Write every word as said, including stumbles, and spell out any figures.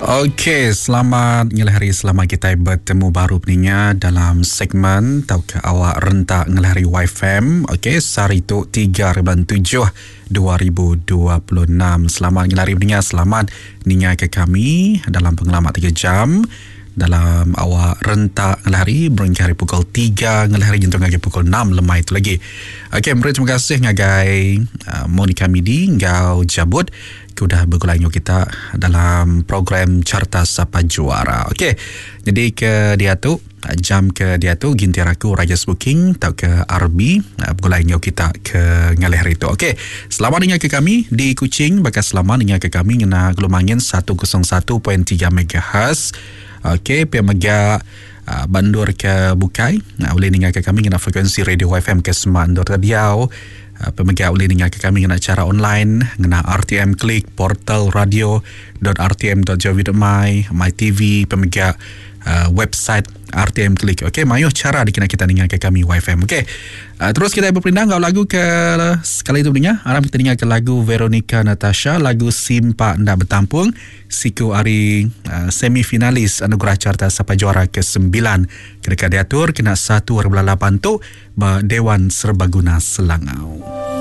Okey, selamat ngelahari, selamat kita bertemu baru peninya dalam segmen Tau ke Awak Rentak Ngelahari Y F M. Okey, sehari tu tiga bulan tujuh dua ribu dua puluh enam. Selamat ngelahari peninya, selamat ninya ke kami dalam pengalaman tiga jam dalam awak rentak ngelahari berhingga hari pukul tiga ngelahari jentung lagi pukul enam lemah itu lagi. Okey, beri terima kasih ngagai uh, Monica Midi ngau jabut sudah bergulangnya kita dalam program Carta Sapa Juara. Okey, jadi ke dia tu jam ke dia tu gintir aku Raja Booking atau ke R B bergulangnya kita ke ngalih itu. Okey, selamat dengar ke kami di Kuching, bakal selamat dengar ke kami ngena gelumangin seratus satu perpuluhan tiga megahertz. Okey, pemega uh, Bandur ke Bukai, nah, boleh dengar ke kami ngena frekuensi radio Y F M ke Semandur Riau. Uh, pemega boleh dengar ke kami ngena cara online ngena R T M Klik, portal radio dot r t m dot gov dot my, my T V, pemega uh, website R T M Klik. Okey, mayuh cara dikena kita dengar ke kami Y F M. Okey, uh, terus kita berpindah ngau lagu ke sekali itu dengar. Aram kita dengar ke lagu Veronica Natasha, lagu Simpa Ndak Bertampung. Siku hari uh, semifinalis Anugerah Carta Sapa Juara ke sembilan kena diatur kena satu delapan tu Dewan Serbaguna Selangau.